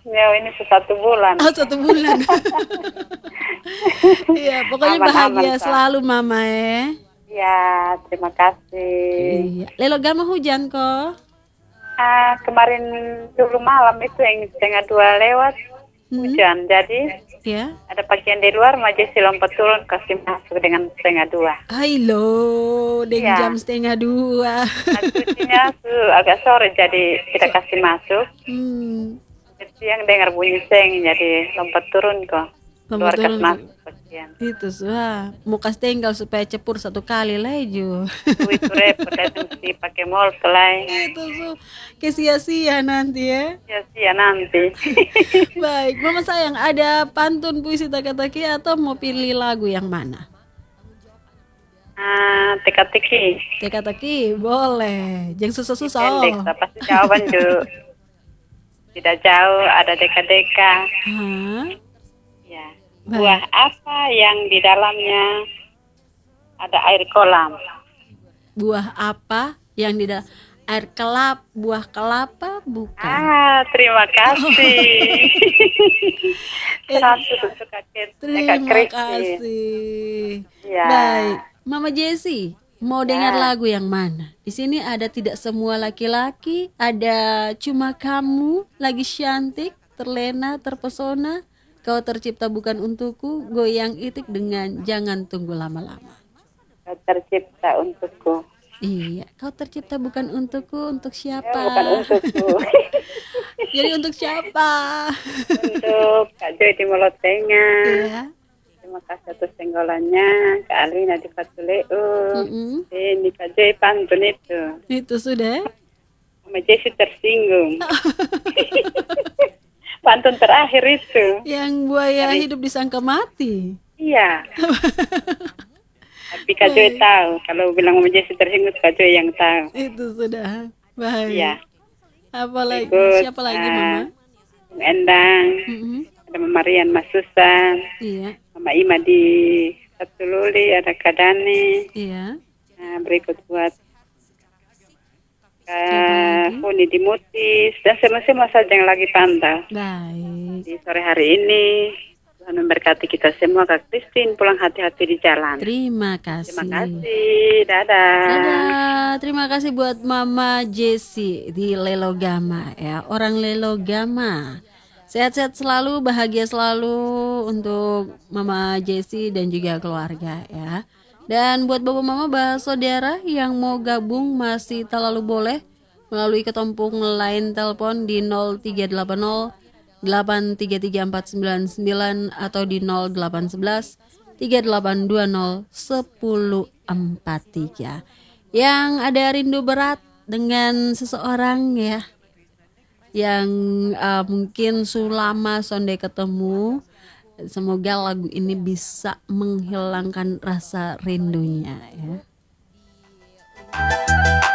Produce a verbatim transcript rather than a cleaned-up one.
Ya ini satu bulan. Oh, satu bulan. Iya, pokoknya Aman-aman bahagia Pak. selalu mama ya. Ya, terima kasih. Iya, Lelogama hujan kok. Ah, kemarin dulu malam itu yang setengah dua lewat Hmm? hujan. Jadi Ya. ada pasien di luar, Majesi lompat turun kasih masuk dengan setengah dua. Halo, deng jam Iya, setengah dua. nah, cucinya tuh agak sore jadi kita kasih masuk. Hmm, Siang dengar bunyi seng jadi lompat turun kok. lompat Keluar kas turun ke masuk pasien. itu wah, mau kasih tinggal supaya cepur satu kali lah ju. Tuh itu repot datang sih pakai molto lah. Itu su, kesia-sia nanti ya. Ya sih ya nanti. Baik, mama sayang, ada pantun puisi teka-teki atau mau pilih lagu yang mana? Ah, teka-teki. Teka-teki boleh, jangan Ini pendek, susah-susah. pasti jawaban juga tidak jauh, ada deka-deka. Hah? Ya. Buah Baik. apa yang di dalamnya ada air kolam? Buah apa yang di dalam air kelap, buah kelapa bukan? Ah, terima kasih. Eh, Satu suka kakak terima Kristi. kasih. Ya. Baik, Mama Jessie, mau dengar Ya. lagu yang mana? Di sini ada tidak semua laki-laki, ada cuma kamu lagi cantik, terlena, terpesona. Kau tercipta bukan untukku, goyang itik dengan jangan tunggu lama-lama. Kau tercipta untukku. Iya, kau tercipta bukan untukku, untuk Ya, bukan siapa? untukku. Jadi untuk siapa? Untuk Kak Joy di Molotenga. Iya. Terima kasih atas tenggolannya. Kak Alina di Patuleu. Mm-mm. Ini Kak Joy pantun itu. Itu sudah. Mama Jessy tersinggung. Pantun terakhir itu. Yang buaya Dari, hidup disangka mati. iya. Tapi Kak Joy tahu. Kalau bilang Mama Jessy tersinggung, Kak Joy yang tahu. Itu sudah. Iya. Baik. Apa lagi? Ikut Siapa lagi, uh, Mama? Bung Endang. Mm-mm. Ada Mama Rian Mas Susan. Iya. Mama Ima di Satululi. Ada Kadani. Iya. Nah, berikut buat Siapa uh, lagi? Huni di Mutis. Dan semua-semua saja yang lagi pantau. Baik. Di sore hari ini. Tuhan memberkati kita semua. Kak Christine pulang hati-hati di jalan. Terima kasih. Terima kasih. Dadah. Dadah. Terima kasih buat Mama Jessie di Lelogama ya. Orang Lelogama. Sehat-sehat selalu, bahagia selalu untuk Mama Jessie dan juga keluarga ya. Dan buat bapak mama bah saudara yang mau gabung masih terlalu boleh melalui ketumpung line telepon di nol tiga delapan nol delapan tiga tiga empat sembilan sembilan atau di nol delapan satu satu tiga delapan dua nol satu nol empat tiga. Yang ada rindu berat dengan seseorang ya, yang uh, mungkin sulama sonde ketemu, semoga lagu ini bisa menghilangkan rasa rindunya ya.